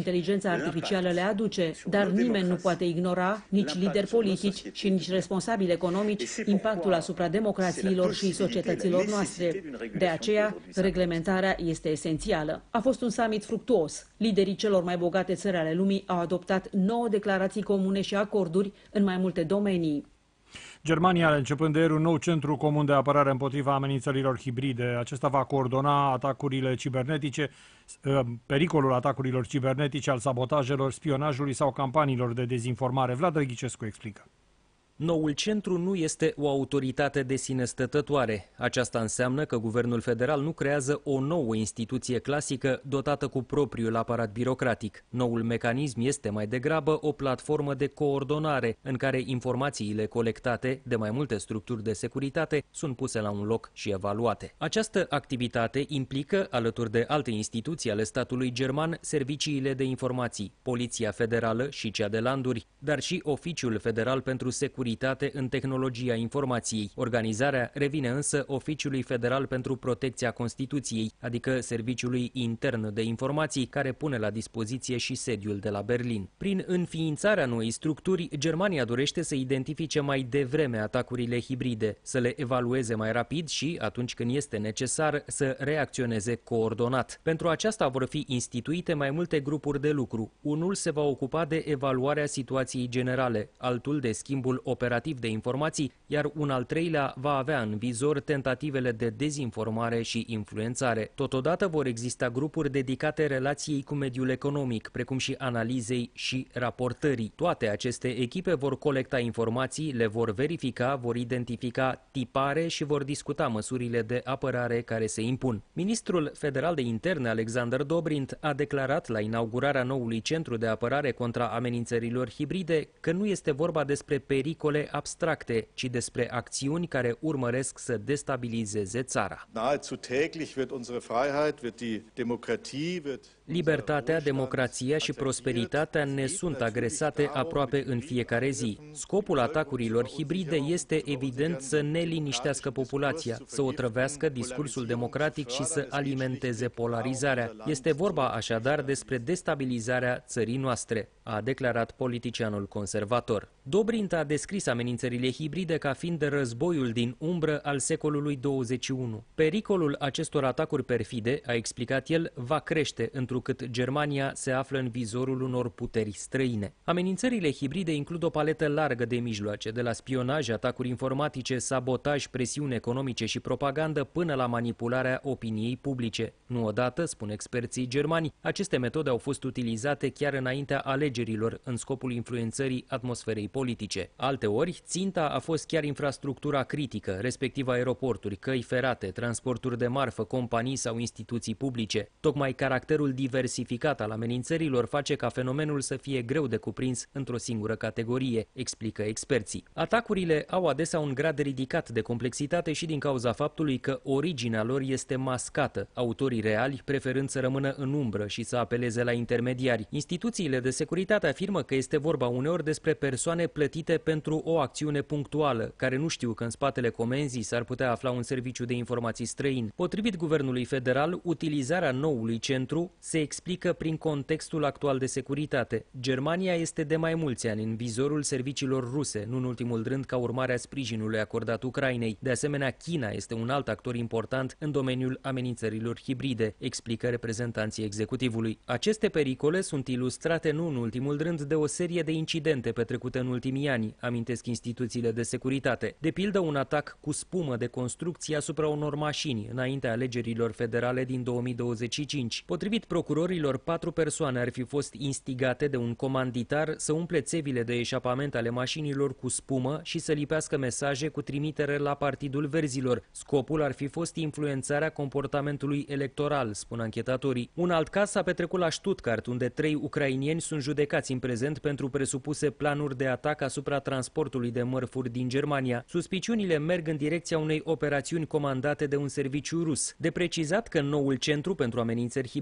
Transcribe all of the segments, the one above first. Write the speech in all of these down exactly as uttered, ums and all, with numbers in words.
inteligența artificială le aduce, dar nimeni nu poate ignora, nici lideri politici și nici responsabili economici, impactul asupra democrațiilor și societăților noastre. De aceea, reglementarea este esențială. A fost un summit fructuos. Liderii celor mai bogate țări ale lumii au adoptat nouă declarații comune și acorduri în mai multe domenii. Germania are începând de ieri un nou centru comun de apărare împotriva amenințărilor hibride. Acesta va coordona atacurile cibernetice, pericolul atacurilor cibernetice, al sabotajelor, spionajului sau campaniilor de dezinformare. Vlad Răghicescu explică. Noul centru nu este o autoritate de sine stătătoare. Aceasta înseamnă că guvernul federal nu creează o nouă instituție clasică dotată cu propriul aparat birocratic. Noul mecanism este mai degrabă o platformă de coordonare în care informațiile colectate de mai multe structuri de securitate sunt puse la un loc și evaluate. Această activitate implică, alături de alte instituții ale statului german, serviciile de informații, Poliția Federală și cea de landuri, dar și Oficiul Federal pentru Securitate în tehnologia informației. Organizarea revine însă Oficiului Federal pentru Protecția Constituției, adică Serviciului Intern de Informații, care pune la dispoziție și sediul de la Berlin. Prin înființarea noii structuri, Germania dorește să identifice mai devreme atacurile hibride, să le evalueze mai rapid și, atunci când este necesar, să reacționeze coordonat. Pentru aceasta vor fi instituite mai multe grupuri de lucru. Unul se va ocupa de evaluarea situației generale, altul de schimbul operativ operativ de informații, iar un al treilea va avea în vizor tentativele de dezinformare și influențare. Totodată vor exista grupuri dedicate relației cu mediul economic, precum și analizei și raportării. Toate aceste echipe vor colecta informații, le vor verifica, vor identifica tipare și vor discuta măsurile de apărare care se impun. Ministrul federal de interne, Alexander Dobrindt, a declarat la inaugurarea noului centru de apărare contra amenințărilor hibride că nu este vorba despre pericole abstracte, ci despre acțiuni care urmăresc să destabilizeze țara. Libertatea, democrația și prosperitatea ne sunt agresate aproape în fiecare zi. Scopul atacurilor hibride este evident să ne liniștească populația, să otrăvească discursul democratic și să alimenteze polarizarea. Este vorba așadar despre destabilizarea țării noastre, a declarat politicianul conservator. Dobrindt a descris amenințările hibride ca fiind războiul din umbră al secolului douăzeci și unu. Pericolul acestor atacuri perfide, a explicat el, va crește întrucât Germania se află în vizorul unor puteri străine. Amenințările hibride includ o paletă largă de mijloace, de la spionaj, atacuri informatice, sabotaj, presiuni economice și propagandă, până la manipularea opiniei publice. Nu odată, spun experții germani, aceste metode au fost utilizate chiar înaintea alegerilor, în scopul influențării atmosferei politice. Alteori, ținta a fost chiar infrastructura critică, respectiv aeroporturi, căi ferate, transporturi de marfă, companii sau instituții publice. Tocmai caracterul diversificat al amenințărilor face ca fenomenul să fie greu de cuprins într-o singură categorie, explică experții. Atacurile au adesea un grad ridicat de complexitate și din cauza faptului că originea lor este mascată, autorii reali preferând să rămână în umbră și să apeleze la intermediari. Instituțiile de securitate afirmă că este vorba uneori despre persoane plătite pentru o acțiune punctuală, care nu știu că în spatele comenzii s-ar putea afla un serviciu de informații străin. Potrivit guvernului federal, utilizarea noului centru se explică prin contextul actual de securitate. Germania este de mai mulți ani în vizorul serviciilor ruse, nu în ultimul rând ca urmare a sprijinului acordat Ucrainei. De asemenea, China este un alt actor important în domeniul amenințărilor hibride, explică reprezentanții executivului. Aceste pericole sunt ilustrate nu în ultimul rând de o serie de incidente petrecute în ultimii ani, amintesc instituțiile de securitate. De pildă, un atac cu spumă de construcție asupra unor mașini înaintea alegerilor federale din două mii douăzeci și cinci. Potrivit procurorilor, patru persoane ar fi fost instigate de un comanditar să umple țevile de eșapament ale mașinilor cu spumă și să lipească mesaje cu trimitere la Partidul Verzilor. Scopul ar fi fost influențarea comportamentului electoral, spun anchetatorii. Un alt caz s-a petrecut la Stuttgart, unde trei ucrainieni sunt judecați în prezent pentru presupuse planuri de atac asupra transportului de mărfuri din Germania. Suspiciunile merg în direcția unei operațiuni comandate de un serviciu rus. De precizat că noul centru pentru amenințări hibride nu este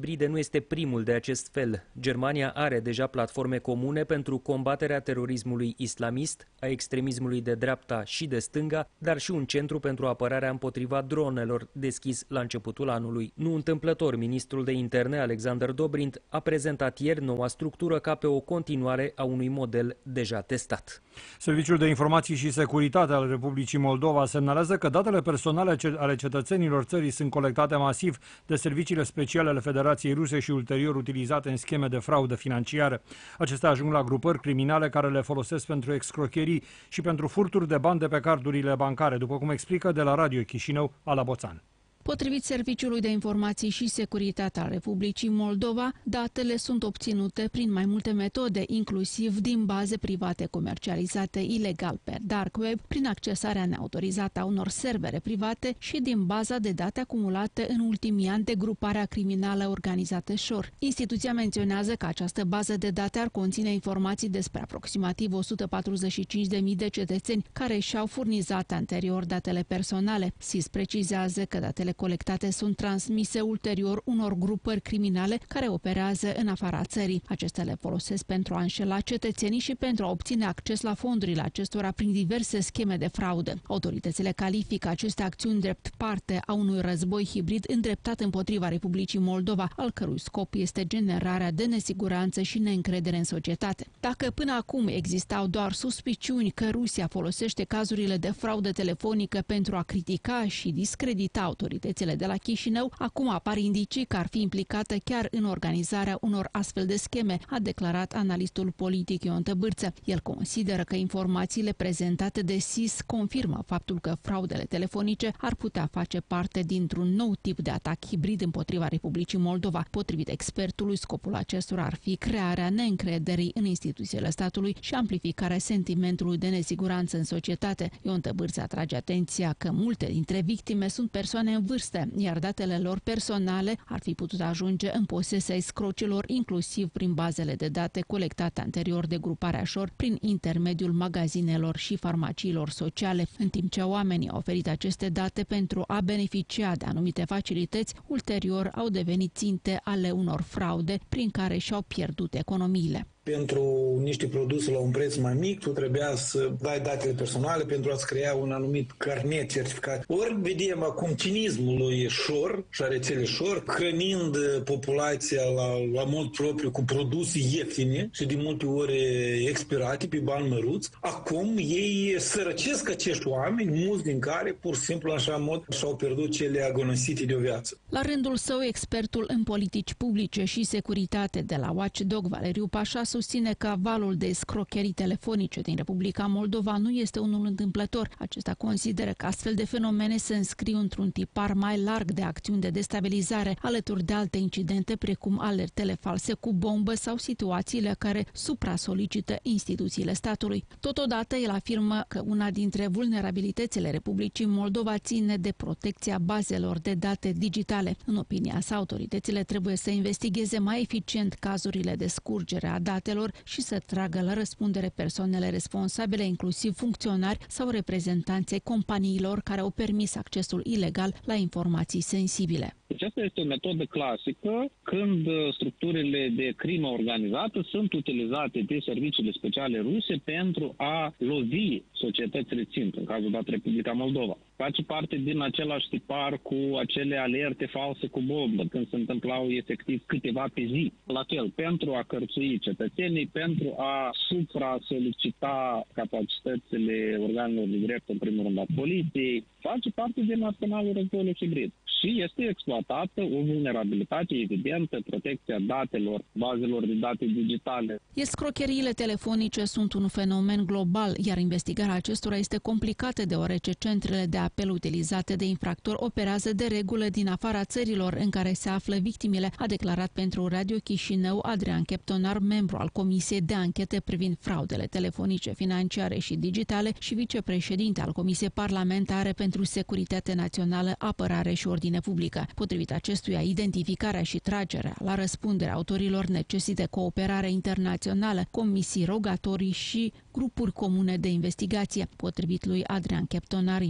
este primul de acest fel. Germania are deja platforme comune pentru combaterea terorismului islamist, a extremismului de dreapta și de stânga, dar și un centru pentru apărarea împotriva dronelor deschis la începutul anului. Nu întâmplător, ministrul de interne Alexander Dobrindt a prezentat ieri noua structură ca pe o continuare a unui model deja testat. Serviciul de Informații și Securitate al Republicii Moldova semnalează că datele personale ale cetățenilor țării sunt colectate masiv de serviciile speciale ale Federației Ruse și ulterior utilizate în scheme de fraudă financiară. Acestea ajung la grupări criminale care le folosesc pentru excrocherii și pentru furturi de bani de pe cardurile bancare, după cum explică de la Radio Chișinău Ala Boțan. Potrivit Serviciului de Informații și Securitate al Republicii Moldova, datele sunt obținute prin mai multe metode, inclusiv din baze private comercializate ilegal pe dark web, prin accesarea neautorizată a unor servere private și din baza de date acumulate în ultimii ani de gruparea criminală organizată Shore. Instituția menționează că această bază de date ar conține informații despre aproximativ o sută patruzeci și cinci de mii de cetățeni care și-au furnizat anterior datele personale. S I S precizează că datele colectate sunt transmise ulterior unor grupări criminale care operează în afara țării. Acestea le folosesc pentru a înșela cetățenii și pentru a obține acces la fondurile acestora prin diverse scheme de fraudă. Autoritățile califică aceste acțiuni drept parte a unui război hibrid îndreptat împotriva Republicii Moldova, al cărui scop este generarea de nesiguranță și neîncredere în societate. Dacă până acum existau doar suspiciuni că Rusia folosește cazurile de fraudă telefonică pentru a critica și discredita autoritățile de la Chișinău, acum apar indicii că ar fi implicată chiar în organizarea unor astfel de scheme, a declarat analistul politic Ion Tăbârță. El consideră că informațiile prezentate de S I S confirmă faptul că fraudele telefonice ar putea face parte dintr-un nou tip de atac hibrid împotriva Republicii Moldova. Potrivit expertului, scopul acestora ar fi crearea neîncrederii în instituțiile statului și amplificarea sentimentului de nesiguranță în societate. Ion Tăbârță atrage atenția că multe dintre victime sunt persoane în vârstă, iar datele lor personale ar fi putut ajunge în posesia escrocilor, inclusiv prin bazele de date colectate anterior de gruparea Shore, prin intermediul magazinelor și farmaciilor sociale. În timp ce oamenii au oferit aceste date pentru a beneficia de anumite facilități, ulterior au devenit ținte ale unor fraude prin care și-au pierdut economiile. Pentru niște produse la un preț mai mic, tu trebuia să dai datele personale pentru a-ți crea un anumit carnet certificat. Ori vedem acum cinismul lui Shore și a rețelei Shore, hrănind populația la, la mod propriu cu produse ieftine și de multe ori expirate pe bani măruți. Acum ei sărăcesc acești oameni, mulți din care pur și simplu așa mod și-au pierdut cele agonisite de o viață. La rândul său, expertul în politici publice și securitate de la Watchdog, Valeriu Pașa, susține că valul de escrocherii telefonice din Republica Moldova nu este unul întâmplător. Acesta consideră că astfel de fenomene se înscriu într-un tipar mai larg de acțiuni de destabilizare, alături de alte incidente precum alertele false cu bombă sau situațiile care supra-solicită instituțiile statului. Totodată, el afirmă că una dintre vulnerabilitățile Republicii Moldova ține de protecția bazelor de date digitale. În opinia sa, autoritățile trebuie să investigheze mai eficient cazurile de scurgere a datelor și să tragă la răspundere persoanele responsabile, inclusiv funcționari sau reprezentanții companiilor care au permis accesul ilegal la informații sensibile. Deci asta este o metodă clasică când structurile de crimă organizată sunt utilizate de serviciile speciale ruse pentru a lovi societățile țintă, în cazul dat Republica Moldova. Face parte din același tipar cu acele alerte false cu bombă, când se întâmplau efectiv câteva pe zi. La fel, pentru a cărțui cetățenii, pentru a supra-solicita capacitățile organelor de drept, în primul rând a poliției, face parte din arsenalul războiului hibrid. Și este exploatată o vulnerabilitate evidentă, protecția datelor, bazelor de date digitale. Escrocheriile telefonice sunt un fenomen global, iar investigarea acestora este complicată deoarece centrele de apel utilizate de infractori operează de regulă din afara țărilor în care se află victimele, a declarat pentru Radio Chișinău Adrian Cheptonar, membru al Comisiei de Anchete privind fraudele telefonice, financiare și digitale și vicepreședinte al Comisiei Parlamentare pentru Securitate Națională, Apărare și Ordine Publică. Potrivit acestuia, identificarea și tragerea la răspundere autorilor necesită cooperare internațională, comisii rogatorii și grupuri comune de investigație. Potrivit lui Adrian Cheptonar, infractorii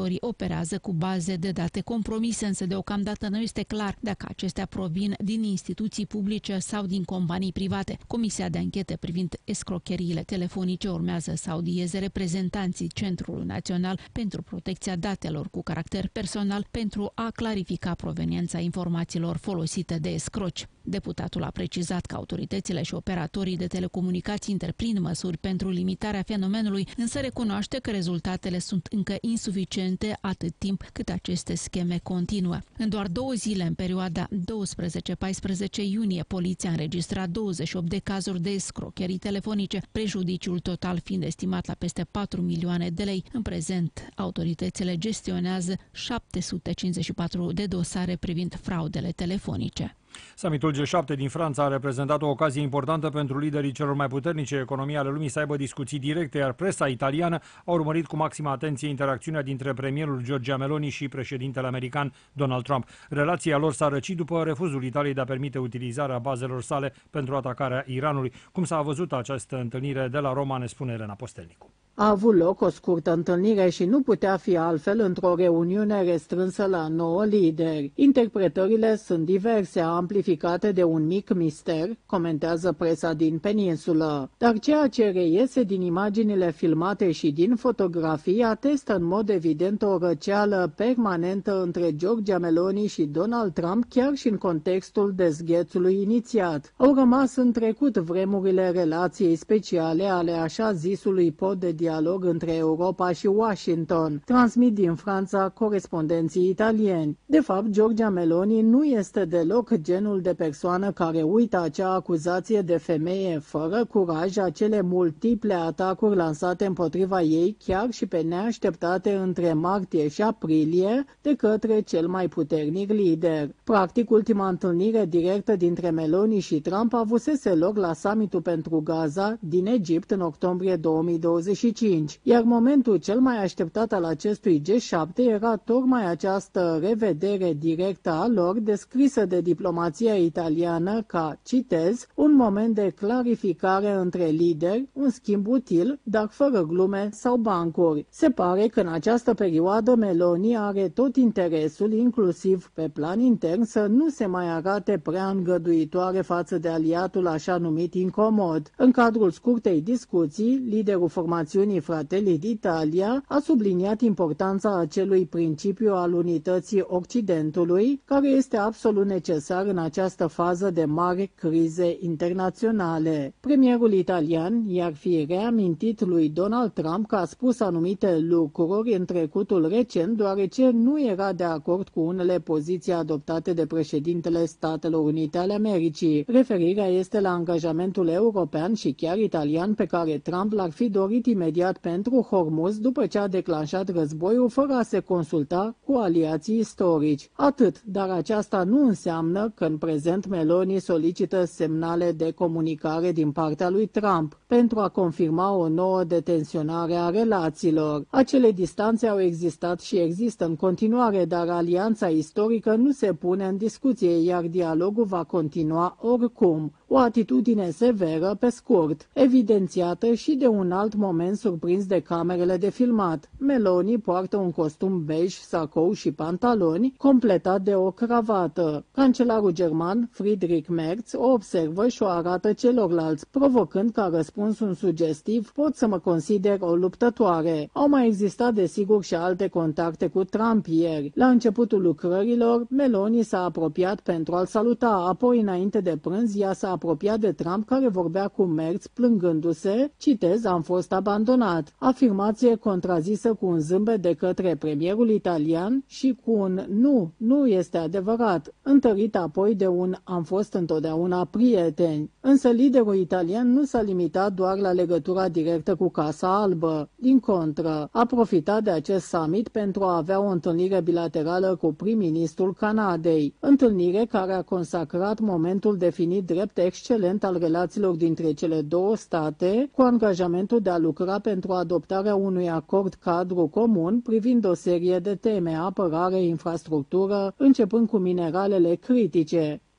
operatorii operează cu baze de date compromise, însă deocamdată nu este clar dacă acestea provin din instituții publice sau din companii private. Comisia de anchetă privind escrocheriile telefonice urmează să audieze reprezentanții Centrului Național pentru Protecția Datelor cu caracter personal pentru a clarifica proveniența informațiilor folosite de escroci. Deputatul a precizat că autoritățile și operatorii de telecomunicații întreprind măsuri pentru limitarea fenomenului, însă recunoaște că rezultatele sunt încă insuficiente atât timp cât aceste scheme continuă. În doar două zile, în perioada douăsprezece paisprezece iunie, poliția a înregistrat douăzeci și opt de cazuri de escrocherii telefonice, prejudiciul total fiind estimat la peste patru milioane de lei. În prezent, autoritățile gestionează șapte sute cincizeci și patru de dosare privind fraudele telefonice. Summitul G șapte din Franța a reprezentat o ocazie importantă pentru liderii celor mai puternice economii ale lumii să aibă discuții directe, iar presa italiană a urmărit cu maximă atenție interacțiunea dintre premierul Giorgia Meloni și președintele american Donald Trump. Relația lor s-a răcit după refuzul Italiei de a permite utilizarea bazelor sale pentru atacarea Iranului. Cum s-a văzut această întâlnire de la Roma, ne spune Elena Postelnicu. A avut loc o scurtă întâlnire și nu putea fi altfel într-o reuniune restrânsă la nouă lideri. Interpretările sunt diverse, amplificate de un mic mister, comentează presa din peninsulă. Dar ceea ce reiese din imaginile filmate și din fotografii atestă în mod evident o răceală permanentă între Giorgia Meloni și Donald Trump, chiar și în contextul dezghețului inițiat. Au rămas în trecut vremurile relației speciale ale așa zisului pod de dialog între Europa și Washington, transmit din Franța corespondenții italieni. De fapt, Giorgia Meloni nu este deloc genul de persoană care uită acea acuzație de femeie fără curaj, acele multiple atacuri lansate împotriva ei, chiar și pe neașteptate între martie și aprilie, de către cel mai puternic lider. Practic, ultima întâlnire directă dintre Meloni și Trump avusese loc la summitul pentru Gaza din Egipt în octombrie două mii douăzeci și cinci, iar momentul cel mai așteptat al acestui G șapte era tocmai această revedere directă a lor, descrisă de diplomația italiană ca, citez, un moment de clarificare între lideri, un schimb util, dar fără glume sau bancuri. Se pare că în această perioadă Meloni are tot interesul, inclusiv pe plan intern, să nu se mai arate prea îngăduitoare față de aliatul așa numit incomod. În cadrul scurtei discuții, liderul formațiunii Fratelli d'Italia a subliniat importanța acelui principiu al unității Occidentului, care este absolut necesar în această fază de mari crize internaționale. Premierul italian i-ar fi reamintit lui Donald Trump că a spus anumite lucruri în trecutul recent, deoarece nu era de acord cu unele poziții adoptate de președintele Statelor Unite ale Americii. Referirea este la angajamentul european și chiar italian pe care Trump l-ar fi dorit imediat pentru Hormuz după ce a declanșat războiul fără a se consulta cu aliații istorici. Atât, dar aceasta nu înseamnă că în prezent Meloni solicită semnale de comunicare din partea lui Trump pentru a confirma o nouă detenționare a relațiilor. Acele distanțe au existat și există în continuare, dar alianța istorică nu se pune în discuție, iar dialogul va continua oricum. O atitudine severă, pe scurt, evidențiată și de un alt moment surprins de camerele de filmat. Meloni poartă un costum bej, sacou și pantaloni, completat de o cravată. Cancelarul german, Friedrich Merz, o observă și o arată celorlalți, provocând ca răspuns un sugestiv: pot să mă consider o luptătoare. Au mai existat desigur și alte contacte cu Trump ieri. La începutul lucrărilor, Meloni s-a apropiat pentru a-l saluta, apoi înainte de prânz ea s-a apropiat de Trump, care vorbea cu Merz plângându-se, citez, am fost abandonat, afirmație contrazisă cu un zâmbet de către premierul italian și cu un nu, nu este adevărat, întărit apoi de un am fost întotdeauna prieteni. Însă liderul italian nu s-a limitat doar la legătura directă cu Casa Albă. Din contră, a profitat de acest summit pentru a avea o întâlnire bilaterală cu prim-ministrul Canadei, întâlnire care a consacrat momentul definit drept excelent al relațiilor dintre cele două state, cu angajamentul de a lucra pentru adoptarea unui acord cadru comun privind o serie de teme: apărare, infrastructură, începând cu mineralele critice.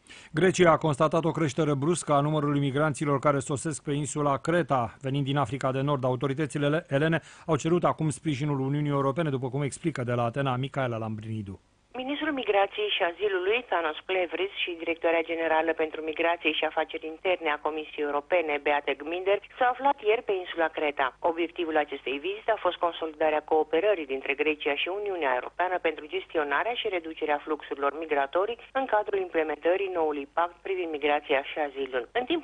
Grecia a constatat o creștere bruscă a numărului migranților care sosesc pe insula Creta, venind din Africa de Nord. Autoritățile elene au cerut acum sprijinul Uniunii Europene, după cum explică de la Atena Micaela Lambrinidu. Ministrul Migrației și Azilului, Thanos Plevris, și Directoarea Generală pentru Migrație și Afaceri Interne a Comisiei Europene, Beate Gminder, s-au aflat ieri pe insula Creta. Obiectivul acestei vizite a fost consolidarea cooperării dintre Grecia și Uniunea Europeană pentru gestionarea și reducerea fluxurilor migratorii în cadrul implementării noului pact privind migrația și azilul. În timp